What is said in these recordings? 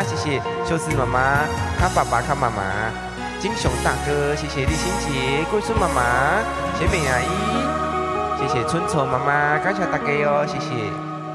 谢谢秀思妈妈、康爸爸、康妈妈、金雄大哥，谢谢立新姐、桂孙妈妈、贤美阿姨，谢谢春丑妈妈，感谢大家哦，谢谢。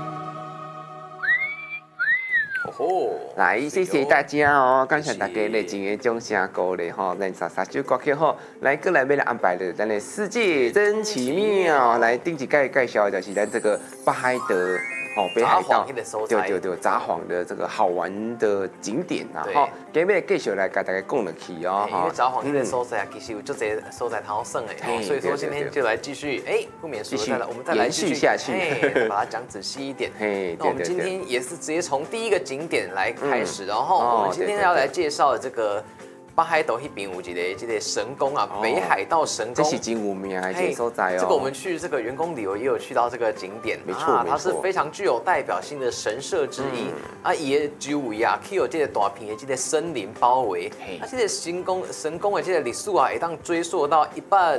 来，谢谢大家哦，感谢大家热情的掌声鼓励吼，咱三首歌曲吼，来过来要来安排的，咱的世界真奇妙，来顶一届介绍的就是咱这个巴海德哦，北海道，对，札幌的这个好玩的景点啊，哈，今日继续来跟大家讲落去哦， 因为札幌那个所在啊，其实有就这所在好省哎，所以说今天就来继续不免俗的，我们再来延续下去， 把它讲仔细一点。那我们今天也是直接从第一个景点来开始，然后我们今天要来介绍的这个。北海道那边有一个神宫啊，北海道神宫， 这是真有名的一个所在哦。 这个我们去这个员工旅游也有去到这个景点， 没错， 它是非常具有代表性的神社之一啊。也周围啊，去有这个大片的这个森林包围。这个神宫的这个历史啊，会当追溯到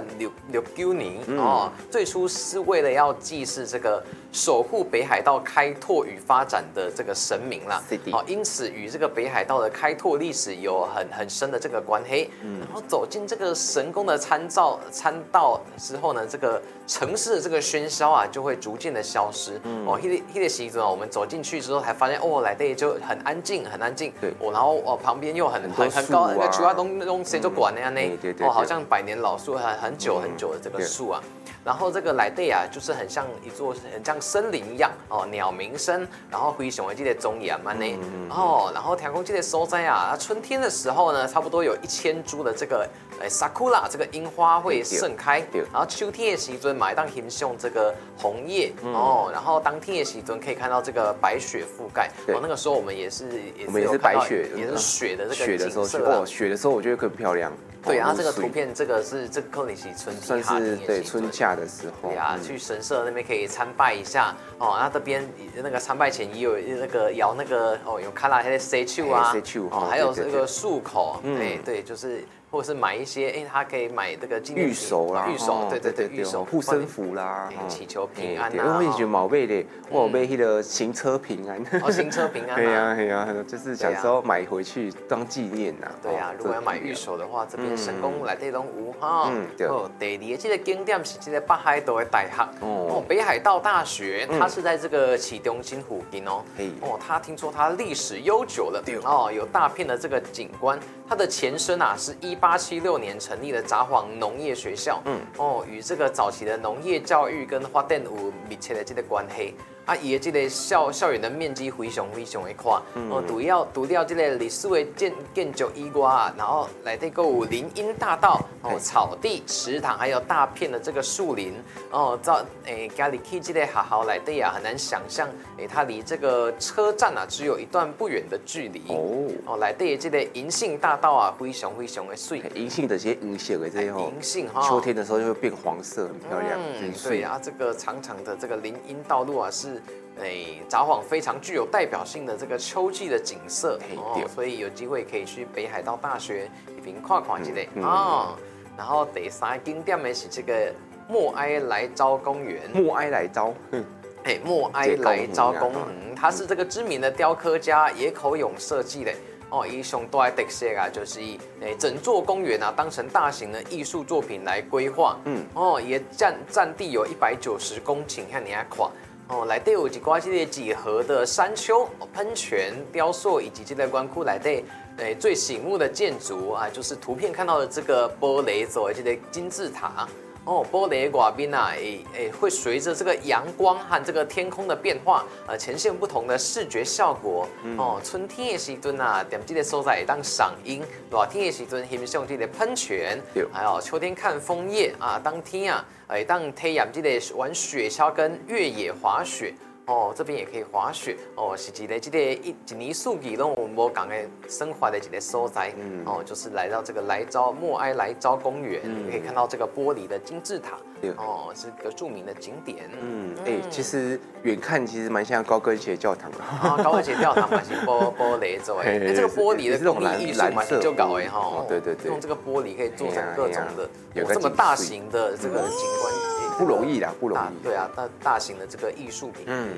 1869年哦。最初是为了要祭祀这个守护北海道开拓与发展的这个神明啦。因此与这个北海道的开拓历史有很深的这个关系，然后走进这个神宫的参道之后呢，这个城市的这个喧嚣啊，就会逐渐的消失。那个时候我们走进去之后，才发现来这里就很安静，很安静。 对， 然后旁边又很高，那个竹啊东谁就管那样呢？好像百年老树，很久的这个树啊。然后这个来地啊，就是很像一座很像森林一样鸟鸣声，然后非常的这个庄严嘛呢。然后天空这个所在啊，春天的时候呢，差不多有1000株的这个sakura 这个樱花会盛开。然后秋天的时阵嘛，当欣赏这个红叶然后当天的时阵可以看到这个白雪覆盖。那个时候我们也是白雪， 也是雪的这个雪的时候雪的时候我觉得更漂亮。 对，然后这个图片这个可能是春天算是对春夏的时候。 对啊，去神社那边可以参拜一下那这边那个参拜前也有那个摇那个有看到那些石球啊，还有这个漱口，对，就是。或者是买一些，他可以买这个玉手啦， 对，玉手护身符啦， 祈求平安啊。我以前毛买的，我买那个行车平安。 行车平安。 对啊，就是小时候买回去当纪念呐。 对啊，如果要买玉手的话，这边神宫来这种有哈。对。第二个这个景点是这个北海道的大学北海道大学，它是在这个市中心附近它听说它历史悠久了有大片的这个景观。它的前身啊是1876年成立的札幌农业学校，与这个早期的农业教育跟发展有密切的这个关系。伊的这个校园的面积非常的宽，除了这个历史的建筑以外，然后内底还有林荫大道、草地、池塘，还有大片的这个树林。家里去这个学校内底啊，很难想象，它离这个车站啊只有一段不远的距离。内底的这个银杏大道啊，非常的水。 银杏的这些银色的这些银杏秋天的时候就会变黄色，很漂亮。 对啊，这个长长的这个林荫道路啊是。札幌非常具有代表性的这个秋季的景色所以有机会可以去北海道大学一边看看一下然后第三个景点的是这个默哀来昭公园。 默哀来昭， 默哀来昭公园，它是这个知名的雕刻家野口勇设计的。以上大的特色啊，就是整座公园啊当成大型的艺术作品来规划。也占地有190公顷，看你还看。内底有一寡这个几何的山丘、喷泉、雕塑，以及这个关库内底最醒目的建筑啊，就是图片看到的这个玻璃做的这个金字塔。玻璃外边啊，会随着这个阳光和这个天空的变化，呈现不同的视觉效果。春天的时阵啊，踮这个所在会当赏樱；热天的时阵欣赏这个喷泉，还有秋天看枫叶啊。当天啊，当体验这个玩雪橇跟越野滑雪。这边也可以滑雪是一个这个一年四季都有无同的生活的一个所在就是来到这个默哀来昭公园，可以看到这个玻璃的金字塔是个著名的景点。 其实远看其实蛮像高跟鞋教堂的高跟鞋教堂嘛是玻璃做的，这个玻璃的工艺艺术嘛是就搞的对， 用这个玻璃可以做成各种的这么大型的这个景观。 不容易啦，不容易。 对啊，大型的这个艺术品很厉害。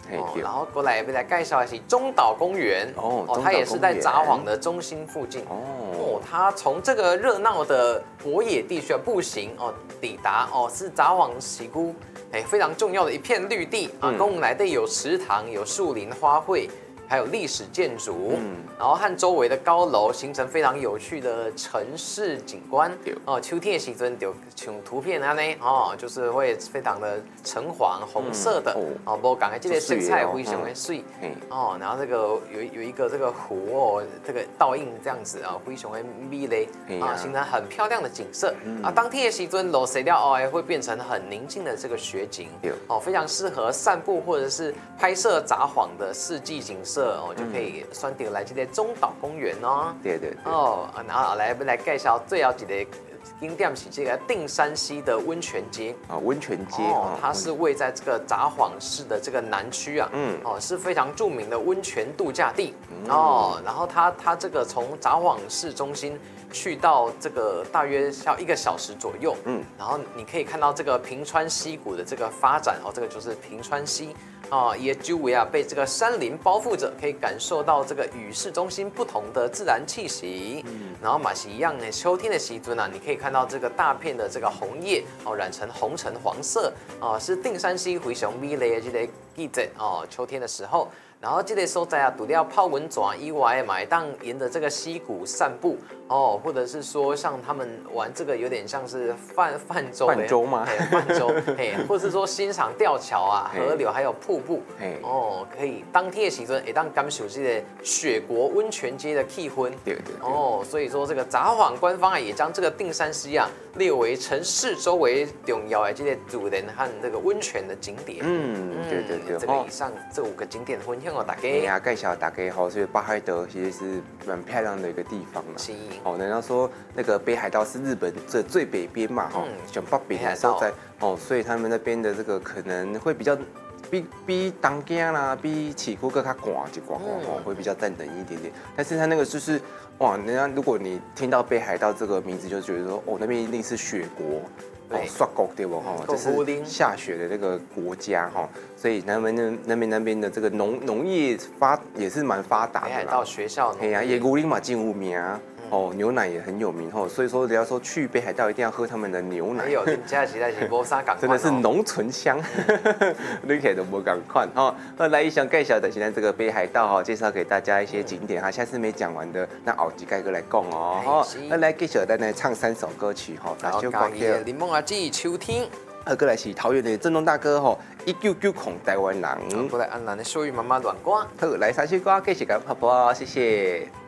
然后过来要来介绍的是中岛公园它也是在札幌的中心附近它从这个热闹的博野地区步行抵达是札幌市区非常重要的一片绿地公园内底有池塘、有树林、花卉。还有历史建筑，然后和周围的高楼形成非常有趣的城市景观。秋天的时阵就像图片那呢，就是会非常的橙黄、红色的无同的这个色彩非常的水然后这个有一个这个湖这个倒映这样子非常的美丽形成很漂亮的景色当天的时阵落水了会变成很宁静的这个雪景非常适合散步或者是拍摄札幌的四季景色。就可以选择来这个中岛公园对然后来介绍最后一个景点是这个定山溪的温泉街温泉街它是位在这个札幌市的这个南区是非常著名的温泉度假地然后它这个从札幌市中心去到这个大约要1个小时左右然后你可以看到这个平川溪谷的这个发展这个就是平川溪也周围被这个山林包覆着，可以感受到这个与世中心不同的自然气息。然后马是一样呢，秋天的时阵你可以看到这个大片的这个红叶染成红橙黄色是定山溪非常美丽的这个季节秋天的时候。然后这个所在除了泡温泉以外嘛，当沿着这个溪谷散步或者是说像他们玩这个有点像是泛舟吗？ 泛舟或者是说欣赏吊桥河流还有瀑布可以当天的时阵当感受这个雪国温泉街的气氛。 对所以说这个札幌官方也将这个定山溪列为城市周围重要的这个主人和这个温泉的景点。 对这个以上这5个景点分享给大家。 介绍大家所以北海道其实是蛮漂亮的一个地方嘛。人家说那个北海道是日本最北边嘛，像北边的所在所以他们那边的这个可能会比较比东京啦，比市区更较寒一寡会比较再冷一点点。但是它那个就是人家如果你听到北海道这个名字，就觉得说那边一定是雪国。雪国对不就是下雪的那个国家所以那边的这个农业也是蛮发达的啦。 北海道学校也牛奶嘛真有名牛奶也很有名所以说人家说去北海道一定要喝他们的牛奶。真的是浓醇香，你可都无同款来一想介绍的现在这个北海道介绍给大家一些景点下次没讲完的，那后几个来讲那来介绍咱来唱3首歌曲然后嘉义的柠檬阿姊秋天。 过来是桃园的振东大哥1990台湾人。 过来安南的秀玉妈妈软瓜。 好，来3首歌继续跟泡泡，谢谢。